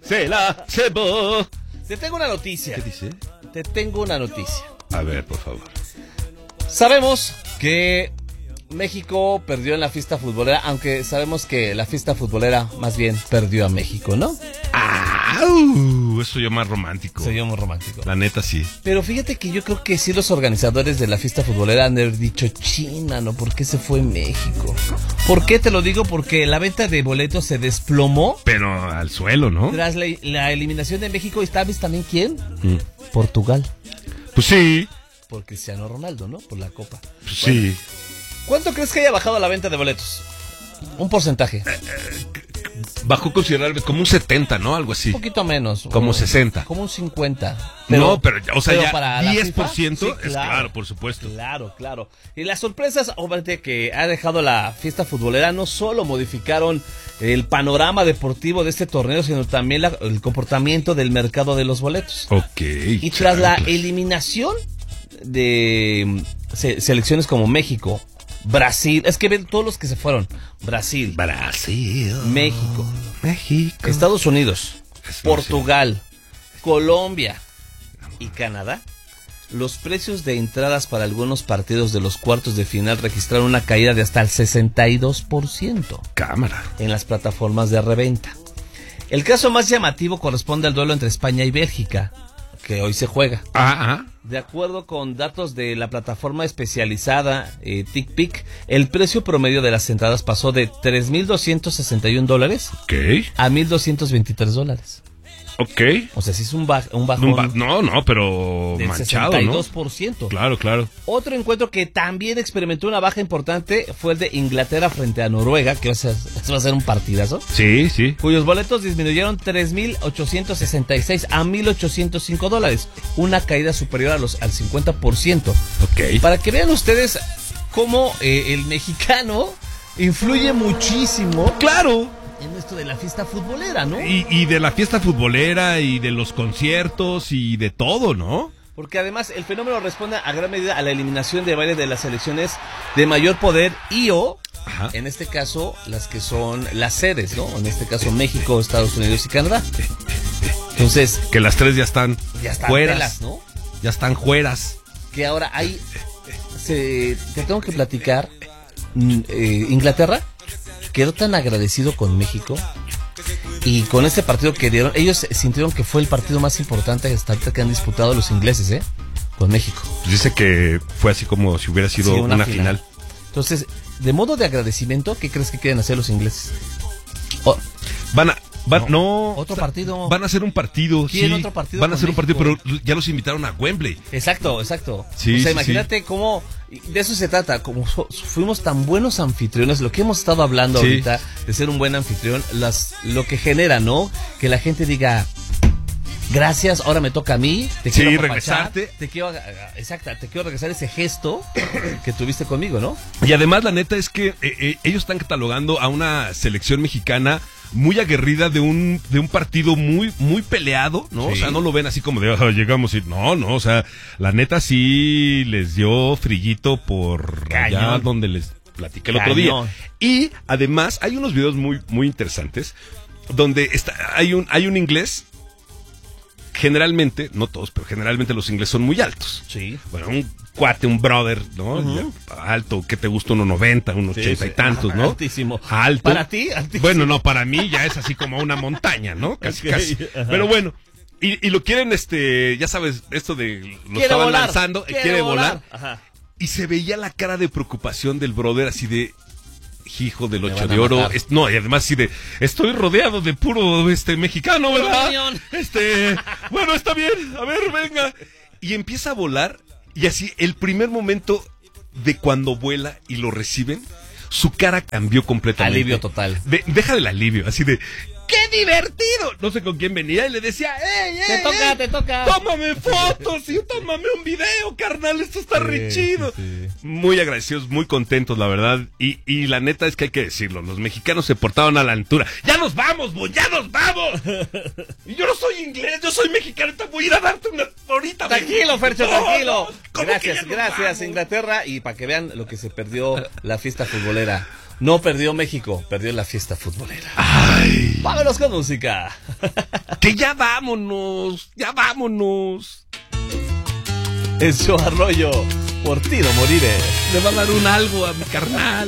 se la llevó. Te tengo una noticia. ¿Qué dice? Te tengo una noticia. A ver, por favor. Sabemos que México perdió en la fiesta futbolera, aunque sabemos que la fiesta futbolera más bien perdió a México, ¿no? Eso yo más romántico. Soy yo muy romántico. La neta, sí. Pero fíjate que yo creo que sí los organizadores de la fiesta futbolera han de haber dicho, China, ¿no? ¿Por qué se fue México? ¿Por qué te lo digo? Porque la venta de boletos se desplomó Pero al suelo, ¿no? tras la eliminación de México. ¿Y sabes también quién? Portugal. Pues sí. Por Cristiano Ronaldo, ¿no? Por la Copa. Pues sí. ¿Cuánto crees que haya bajado la venta de boletos? Un porcentaje. Bajó considerablemente, como un 70, ¿no? Algo así. Un poquito menos. Como 60. Como un 50. No, pero, o sea, pero ya para la 10%, FIFA, sí, es claro, por supuesto. Claro. Y las sorpresas, obviamente, que ha dejado la fiesta futbolera no solo modificaron el panorama deportivo de este torneo, sino también el comportamiento del mercado de los boletos. Ok. Y tras la eliminación de selecciones como México, Brasil, es que ven todos los que se fueron: Brasil, México, Estados Unidos, Portugal, Colombia y Canadá. Los precios de entradas para algunos partidos de los cuartos de final registraron una caída de hasta el 62%. Cámara. En las plataformas de reventa. El caso más llamativo corresponde al duelo entre España y Bélgica, que hoy se juega. De acuerdo con datos de la plataforma especializada TickPick, el precio promedio de las entradas pasó de $3,261 a $1,223. Ok. O sea, sí es un bajón. No, pero del manchado, 62%. ¿no? Claro. Otro encuentro que también experimentó una baja importante fue el de Inglaterra frente a Noruega, que va a ser un partidazo. Sí. Cuyos boletos disminuyeron $3,866 a $1,805, una caída superior al 50%. Ok. Para que vean ustedes cómo el mexicano influye muchísimo. Claro. En esto de la fiesta futbolera, ¿no? Y de la fiesta futbolera y de los conciertos y de todo, ¿no? Porque además el fenómeno responde a gran medida a la eliminación de varias de las selecciones de mayor poder Ajá. En este caso, las que son las sedes, ¿no? En este caso, México, Estados Unidos y Canadá. Entonces, que las tres ya están fueras, pelas, ¿no? Ya están fueras. Que ahora te tengo que platicar, Inglaterra quedó tan agradecido con México y con este partido que dieron. Ellos sintieron que fue el partido más importante hasta ahorita que han disputado los ingleses, con México. Pues dice que fue así como si hubiera sido una final. Entonces, de modo de agradecimiento, ¿qué crees que quieren hacer los ingleses? Otro partido. Van a hacer un partido. ¿Quieren sí, otro partido? Van a hacer un partido, México? pero ya los invitaron a Wembley. Exacto. Sí, o sea, imagínate cómo, de eso se trata, como fuimos tan buenos anfitriones, lo que hemos estado hablando ahorita, de ser un buen anfitrión, lo que genera, ¿no? Que la gente diga, gracias, ahora me toca a mí, te quiero apapachar, regresarte. te quiero regresar ese gesto que tuviste conmigo, ¿no? Y además la neta es que ellos están catalogando a una selección mexicana muy aguerrida de un partido muy peleado, ¿no? Sí. O sea, no lo ven así como de llegamos y no, o sea, la neta sí les dio frillito por allá donde les platiqué el otro día. Y además hay unos videos muy interesantes donde hay un inglés. Generalmente, no todos, pero generalmente los ingleses son muy altos. Sí. Bueno, un cuate, un brother, ¿no? Uh-huh. Alto, ¿qué te gusta? 1.90, unos 80 y tantos, ¿no? Altísimo. Alto. ¿Para ti? Altísimo. Bueno, no, para mí ya es así como una montaña, ¿no? Casi. Ajá. Pero bueno, y lo quieren, ya sabes, esto de lo estaban lanzando, quiere volar. Ajá. Y se veía la cara de preocupación del brother así de... Hijo del 8 de oro. No, y además sí estoy rodeado de puro mexicano, ¿verdad? Bueno, está bien, a ver, venga. Y empieza a volar, y así el primer momento de cuando vuela y lo reciben, su cara cambió completamente. Alivio total. Deja del alivio, así de... ¡Qué divertido! No sé con quién venía y le decía, ¡Ey! Te toca. ¡Tómame fotos! Y tómame un video, carnal, esto está re chido. Sí. Muy agradecidos, muy contentos, la verdad. Y la neta es que hay que decirlo, los mexicanos se portaron a la altura. ¡Ya nos vamos, ¡ya nos vamos! Y yo no soy inglés, yo soy mexicano, te voy a ir a darte una ahorita. Tranquilo, Fercho, tranquilo. Gracias, Inglaterra. Y para que vean lo que se perdió la fiesta futbolera. No perdió México, perdió la fiesta futbolera. ¡Ay! Vámonos con música. ¿Qué Que ya vámonos. Es Yo Arroyo, por ti no moriré. Le va a dar un algo a mi carnal.